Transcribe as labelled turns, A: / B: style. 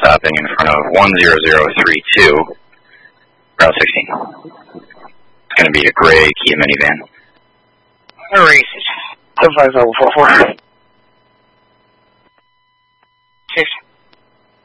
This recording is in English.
A: stopping in front of 10032, Route 16. It's going to be a gray Kia minivan.
B: Alright, 75044.